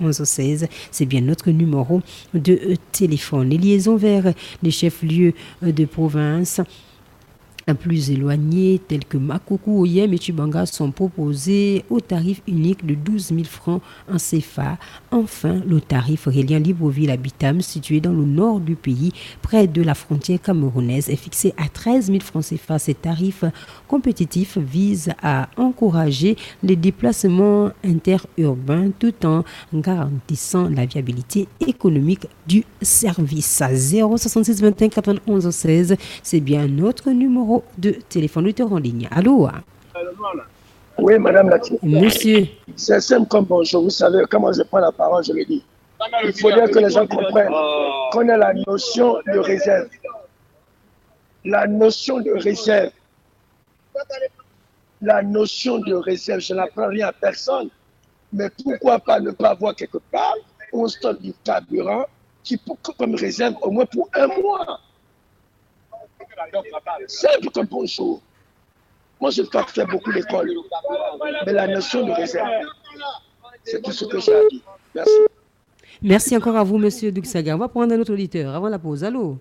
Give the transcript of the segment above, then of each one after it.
91 16. C'est bien notre numéro de téléphone. Les liaisons vers les chefs-lieux de province plus éloignés tels que Makoko, Oyem et Chibanga sont proposés au tarif unique de 12 000 francs en CFA. Enfin, le tarif reliant Libreville à Bitam, situé dans le nord du pays, près de la frontière camerounaise, est fixé à 13 000 francs CFA. Ces tarifs compétitifs visent à encourager les déplacements interurbains tout en garantissant la viabilité économique du service. 066 21 91 16, c'est bien notre numéro de téléphone en ligne. Allô? Oui, madame Lati. Monsieur. C'est simple comme bonjour. Vous savez, comment je prends la parole, je le dis. Il faudrait que les gens comprennent qu'on a la notion de réserve. La notion de réserve. La notion de réserve, je n'apprends rien à personne. Mais pourquoi pas ne pas avoir quelque part on stocke du carburant qui peut comme réserve au moins pour un mois. Simple comme bonjour. Moi, je ne peux pas faire beaucoup d'école. Mais la notion de réserve, c'est tout ce que j'ai à dire. Merci. Merci encore à vous, monsieur Duxaga. On va prendre un autre auditeur avant la pause. Allô?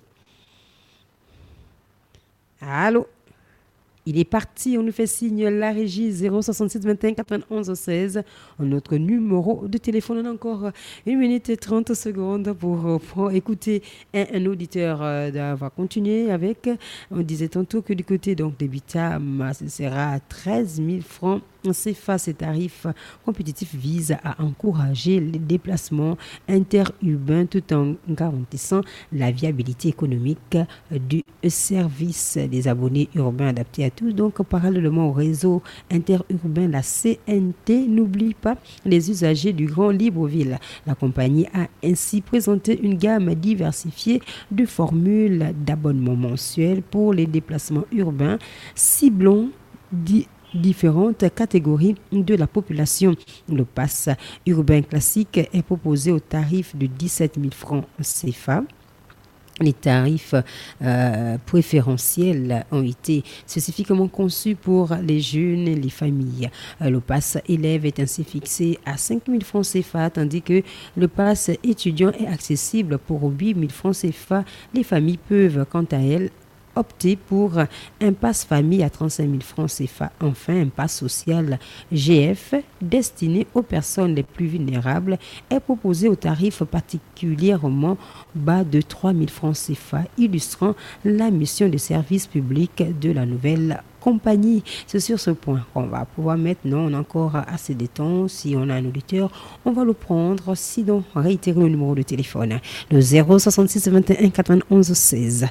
Allô? Il est parti, on nous fait signe la régie 066 21 91 16. Notre numéro de téléphone, on a encore 1 minute et 30 secondes pour écouter un auditeur. On va continuer avec, on disait tantôt que du côté donc, des Bitam, ce sera 13 000 francs. CFA, ces tarifs compétitifs visent à encourager les déplacements interurbains tout en garantissant la viabilité économique du service des abonnés urbains adaptés à tous. Donc, parallèlement au réseau interurbain, la CNT n'oublie pas les usagers du Grand Libreville. La compagnie a ainsi présenté une gamme diversifiée de formules d'abonnement mensuel pour les déplacements urbains, ciblant différentes catégories de la population. Le pass urbain classique est proposé au tarif de 17 000 francs CFA. Les tarifs préférentiels ont été spécifiquement conçus pour les jeunes et les familles. Le pass élève est ainsi fixé à 5 000 francs CFA, tandis que le pass étudiant est accessible pour 8 000 francs CFA. Les familles peuvent, quant à elles, opter pour un pass famille à 35 000 francs CFA. Enfin, un pass social GF destiné aux personnes les plus vulnérables est proposé au tarif particulièrement bas de 3 000 francs CFA, illustrant la mission de service public de la nouvelle compagnie. C'est sur ce point qu'on va pouvoir maintenant, on a encore assez de temps. Si on a un auditeur, on va le prendre. Sinon, réitérer le numéro de téléphone. Le 066 21 91 16.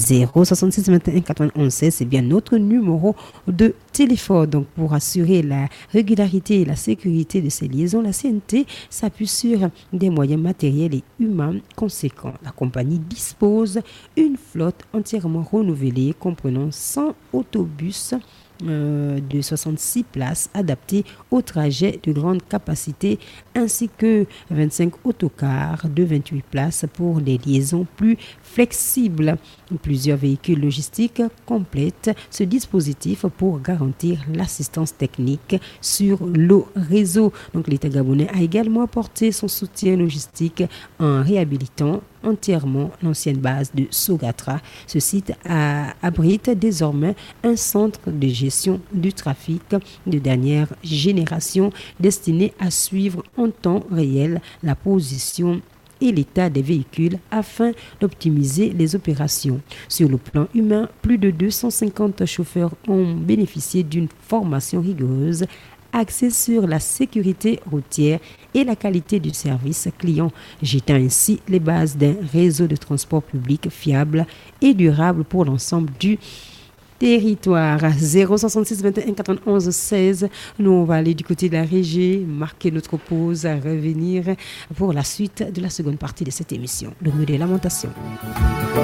066 21 91 16, c'est bien notre numéro de téléphone. Donc, pour assurer la régularité et la sécurité de ces liaisons, la CNT s'appuie sur des moyens matériels et humains conséquents. La compagnie dispose d'une flotte entièrement renouvelée, comprenant 100 autobus de 66 places adaptés aux trajets de grande capacité ainsi que 25 autocars de 28 places pour les liaisons plus flexibles. Plusieurs véhicules logistiques complètent ce dispositif pour garantir l'assistance technique sur le réseau. Donc l'État gabonais a également apporté son soutien logistique en réhabilitant entièrement l'ancienne base de Sogatra. Ce site abrite désormais un centre de gestion du trafic de dernière génération destiné à suivre en temps réel la position et l'état des véhicules afin d'optimiser les opérations. Sur le plan humain, plus de 250 chauffeurs ont bénéficié d'une formation rigoureuse axée sur la sécurité routière et la qualité du service client, jetant ainsi les bases d'un réseau de transport public fiable et durable pour l'ensemble du territoire. 066 21 91 16. Nous, on va aller du côté de la régie, marquer notre pause, à revenir pour la suite de la seconde partie de cette émission. Le mot des lamentations.